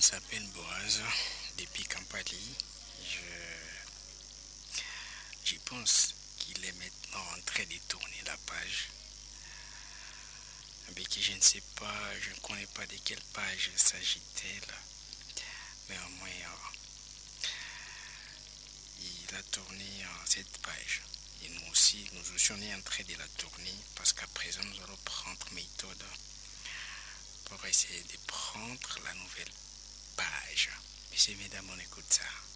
s'appelle Boaz depuis Kampali. Je pense qu'il est maintenant en train de tourner la page. Mais que je ne sais pas, je ne connais pas de quelle page s'agit-elle. Mais au moins, il a tourné cette page. Et nous aussi, on est en train de la tourner parce qu'à présent, nous allons prendre méthode pour essayer de prendre la nouvelle page. Messieurs, mesdames, on écoute ça.